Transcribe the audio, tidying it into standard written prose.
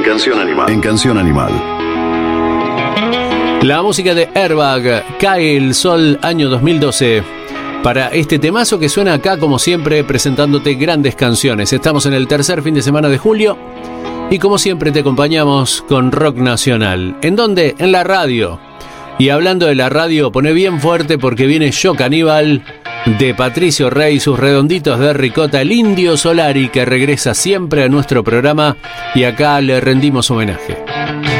En Canción Animal. La música de Airbag, Cae el Sol, año 2012. Para este temazo que suena acá, como siempre, presentándote grandes canciones. Estamos en el tercer fin de semana de julio y como siempre te acompañamos con rock nacional. ¿En dónde? En la radio. Y hablando de la radio, pone bien fuerte porque viene Yo Caníbal de Patricio Rey, sus redonditos de ricota, el Indio Solari, que regresa siempre a nuestro programa y acá le rendimos homenaje.